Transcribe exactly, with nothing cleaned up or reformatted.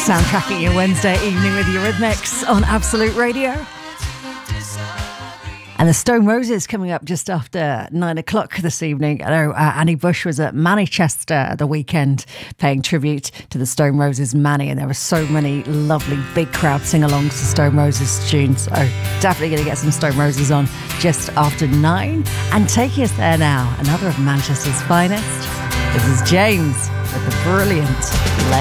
Soundtracking your Wednesday evening with Eurythmics on Absolute Radio. And the Stone Roses coming up just after nine o'clock this evening. I know uh, Annie Bush was at Manchester at the weekend paying tribute to the Stone Roses Manny, and there were so many lovely big crowd sing-alongs to Stone Roses tunes. So definitely going to get some Stone Roses on just after nine. And taking us there now, another of Manchester's finest. This is James with the brilliant